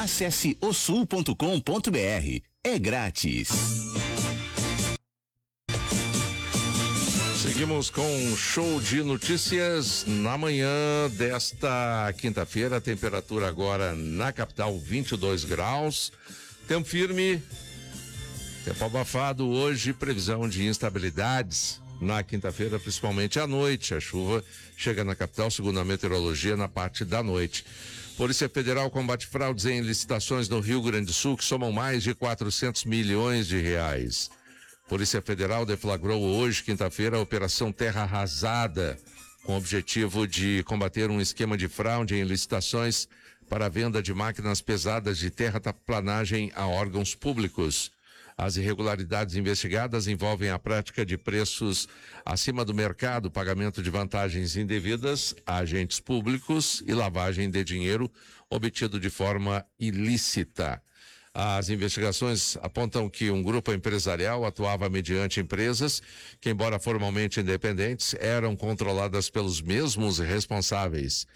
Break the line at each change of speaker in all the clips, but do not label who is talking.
Acesse osul.com.br. É grátis.
Seguimos com um show de notícias na manhã desta quinta-feira. A temperatura agora na capital 22 graus. Tempo firme, tempo abafado hoje, previsão de instabilidades na quinta-feira, principalmente à noite. A chuva chega na capital, segundo a meteorologia, na parte da noite. Polícia Federal combate fraudes em licitações no Rio Grande do Sul que somam mais de 400 milhões de reais. Polícia Federal deflagrou hoje, quinta-feira, a Operação Terra Arrasada, com o objetivo de combater um esquema de fraude em licitações para a venda de máquinas pesadas de terraplanagem a órgãos públicos. As irregularidades investigadas envolvem a prática de preços acima do mercado, pagamento de vantagens indevidas a agentes públicos e lavagem de dinheiro obtido de forma ilícita. As investigações apontam que um grupo empresarial atuava mediante empresas que, embora formalmente independentes, eram controladas pelos mesmos responsáveis.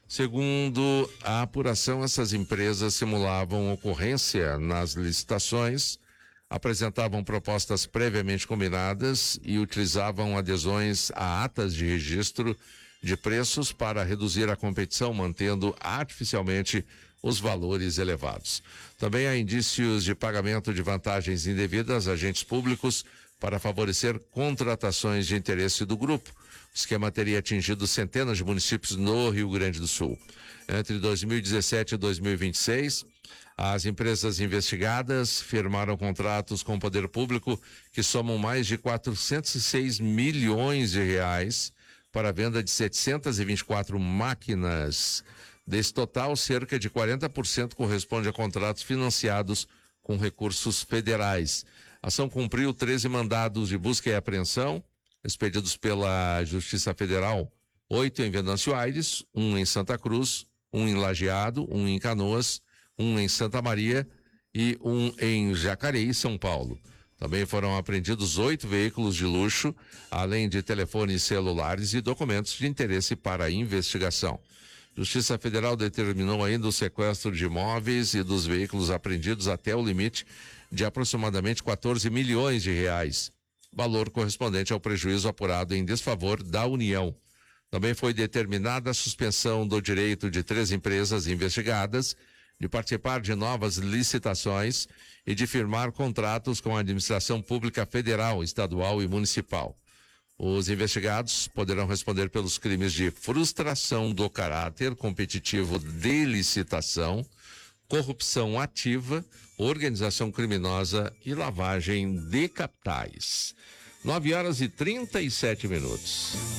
Segundo a apuração, essas empresas simulavam ocorrência nas licitações, apresentavam propostas previamente combinadas e utilizavam adesões a atas de registro de preços para reduzir a competição, mantendo artificialmente os valores elevados. Também há indícios de pagamento de vantagens indevidas a agentes públicos para favorecer contratações de interesse do grupo. O esquema teria atingido centenas de municípios no Rio Grande do Sul. Entre 2017 e 2026, as empresas investigadas firmaram contratos com o poder público que somam mais de 406 milhões de reais para a venda de 724 máquinas. Desse total, cerca de 40% corresponde a contratos financiados com recursos federais. A ação cumpriu 13 mandados de busca e apreensão, expedidos pela Justiça Federal, 8 em Venâncio Aires, 1 em Santa Cruz, 1 em Lajeado, 1 em Canoas, 1 em Santa Maria e 1 em Jacareí, São Paulo. Também foram apreendidos 8 veículos de luxo, além de telefones celulares e documentos de interesse para a investigação. Justiça Federal determinou ainda o sequestro de imóveis e dos veículos apreendidos até o limite de aproximadamente 14 milhões de reais, valor correspondente ao prejuízo apurado em desfavor da União. Também foi determinada a suspensão do direito de 3 empresas investigadas de participar de novas licitações e de firmar contratos com a administração pública federal, estadual e municipal. Os investigados poderão responder pelos crimes de frustração do caráter competitivo de licitação, corrupção ativa, organização criminosa e lavagem de capitais. 9 horas e 37 minutos.